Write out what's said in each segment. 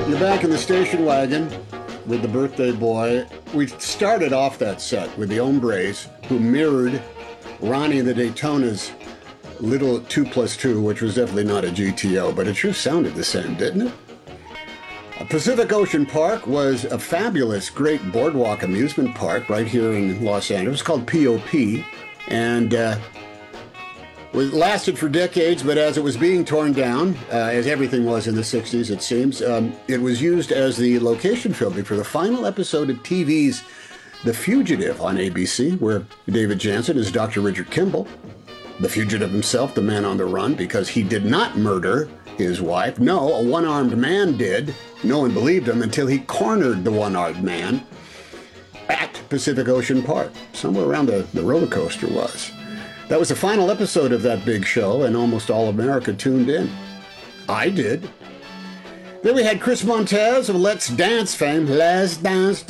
You're back in the station wagon with the birthday boy. We started off that set with the Hombres, who mirrored Ronnie and the Daytonas' little 2+2, which was definitely not a GTO, but it sure sounded the same, didn't it? Pacific Ocean Park was a fabulous, great boardwalk amusement park right here in Los Angeles. It's called POP, and it lasted for decades, but as it was being torn down, as everything was in the 60s, it seems, it was used as the location filming for the final episode of TV's The Fugitive on ABC, where David Jansen is Dr. Richard Kimball, the fugitive himself, the man on the run, because he did not murder his wife. No, a one-armed man did. No one believed him until he cornered the one-armed man at Pacific Ocean Park, somewhere around the roller coaster was. That was the final episode of that big show, and almost all America tuned in. I did. Then we had Chris Montez of Let's Dance fame. Let's dance,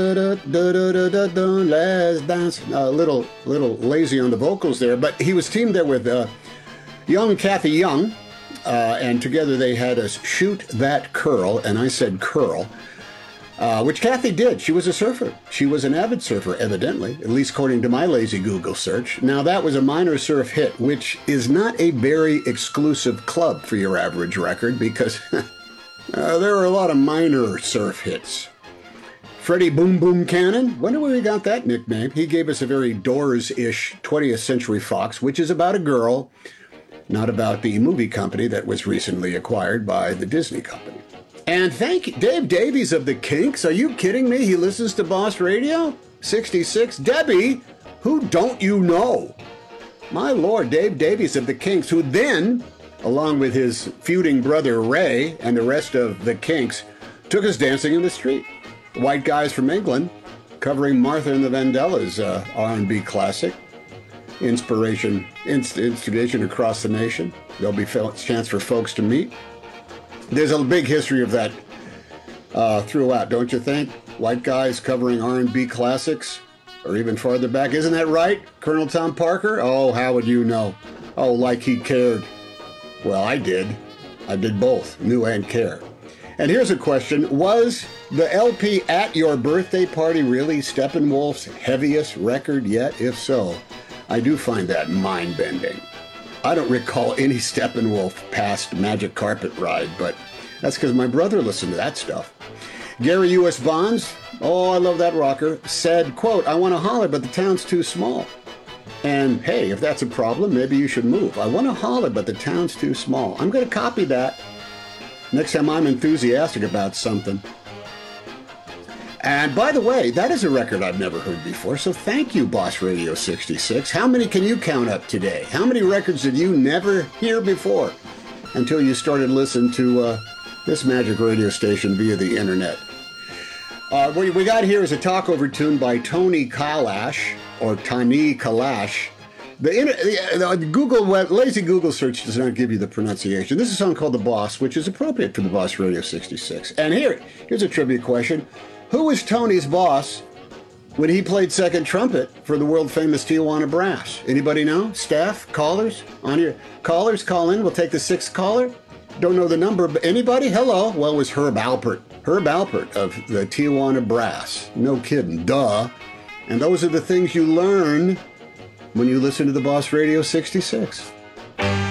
let's dance. A little lazy on the vocals there, but he was teamed there with young Kathy Young, and together they had us Shoot That Curl, and I said curl, which Kathy did. She was a surfer. She was an avid surfer, evidently, at least according to my lazy Google search. Now, that was a minor surf hit, which is not a very exclusive club for your average record, because there are a lot of minor surf hits. Freddie Boom Boom Cannon, wonder where he got that nickname. He gave us a very Doors-ish 20th Century Fox, which is about a girl, not about the movie company that was recently acquired by the Disney company. And thank you, Dave Davies of the Kinks. Are you kidding me? He listens to Boss Radio 66. Debbie, who don't you know? My Lord, Dave Davies of the Kinks, who then, along with his feuding brother Ray and the rest of the Kinks, took us dancing in the street. White guys from England, covering Martha and the Vandellas R&B classic. Instigation across the nation. There'll be a chance for folks to meet. There's a big history of that throughout, don't you think? White guys covering R&B classics, or even farther back. Isn't that right, Colonel Tom Parker? Oh, how would you know? Oh, like he cared. Well, I did. I did both, knew and care. And here's a question. Was the LP At Your Birthday Party really Steppenwolf's heaviest record yet? If so, I do find that mind-bending. I don't recall any Steppenwolf past Magic Carpet Ride, but that's because my brother listened to that stuff. Gary U.S. Bonds, oh, I love that rocker, said, quote, I want to holler, but the town's too small. And hey, if that's a problem, maybe you should move. I want to holler, but the town's too small. I'm going to copy that next time I'm enthusiastic about something. And by the way, that is a record I've never heard before, so thank you, Boss Radio 66. How many can you count up today? How many records did you never hear before until you started listening to this magic radio station via the internet? What we got here is a talkover tune by Tony Kalash, or Tani Kalash. The Google lazy Google search does not give you the pronunciation. This is a song called The Boss, which is appropriate for the Boss Radio 66. And here's a trivia question. Who was Tony's boss when he played second trumpet for the world-famous Tijuana Brass? Anybody know? Staff? Callers? On your callers, call in. We'll take the sixth caller. Don't know the number, but anybody? Hello? Well, it was Herb Alpert. Herb Alpert of the Tijuana Brass. No kidding. Duh. And those are the things you learn when you listen to the Boss Radio 66.